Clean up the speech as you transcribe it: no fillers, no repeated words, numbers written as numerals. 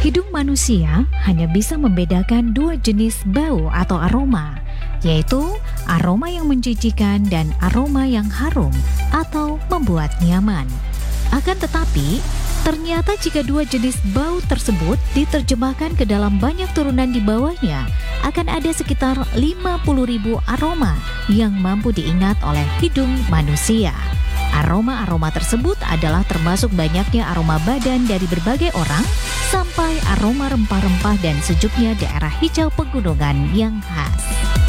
Hidung manusia hanya bisa membedakan dua jenis bau atau aroma, yaitu aroma yang menjijikan dan aroma yang harum atau membuat nyaman. Akan tetapi, ternyata jika dua jenis bau tersebut diterjemahkan ke dalam banyak turunan di bawahnya, akan ada sekitar 50.000 aroma yang mampu diingat oleh hidung manusia. Aroma-aroma tersebut adalah termasuk banyaknya aroma badan dari berbagai orang sampai aroma rempah-rempah dan sejuknya daerah hijau pegunungan yang khas.